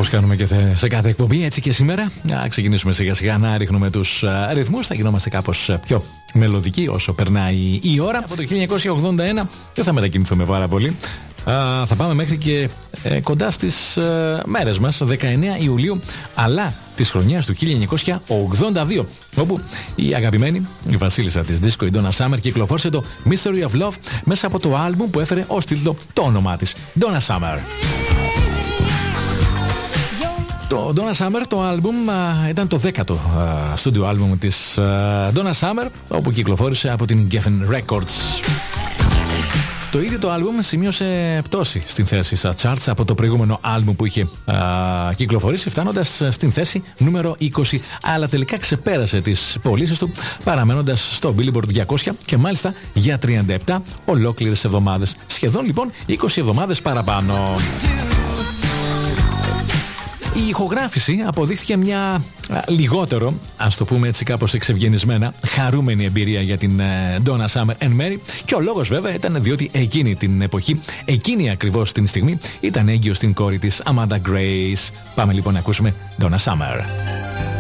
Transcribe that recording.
Όπως κάνουμε και σε κάθε εκπομπή, έτσι και σήμερα. Να ξεκινήσουμε σιγά σιγά να ρίχνουμε τους ρυθμούς. Θα γινόμαστε κάπως πιο μελωδικοί όσο περνάει η ώρα. Από το 1981 δεν θα μετακινηθούμε πάρα πολύ. Θα πάμε μέχρι και κοντά στις μέρες μας, 19 Ιουλίου, αλλά της χρονιάς του 1982, όπου η αγαπημένη, η βασίλισσα της δίσκο, η Donna Summer, κυκλοφόρησε το Mystery of Love μέσα από το άλμπουμ που έφερε ως τίτλο το όνομά της, Donna Summer. Το Donna Summer, το άλμπουμ, ήταν το 10ο στούντιο άλμπουμ της Donna Summer, όπου κυκλοφόρησε από την Geffen Records. Το ίδιο το άλμπουμ σημείωσε πτώση στην θέση στα charts από το προηγούμενο άλμπουμ που είχε κυκλοφορήσει, φτάνοντας στην θέση νούμερο 20, αλλά τελικά ξεπέρασε τις πωλήσεις του, παραμένοντας στο Billboard 200 και μάλιστα για 37 ολόκληρες εβδομάδες. Σχεδόν λοιπόν 20 εβδομάδες παραπάνω. Η ηχογράφηση αποδείχθηκε μια λιγότερο, ας το πούμε έτσι κάπως εξευγενισμένα, χαρούμενη εμπειρία για την Donna Summer εν μέρη, και ο λόγος βέβαια ήταν διότι εκείνη την εποχή, εκείνη ακριβώς την στιγμή, ήταν έγκυος στην κόρη της Amanda Grace. Πάμε λοιπόν να ακούσουμε Donna Summer.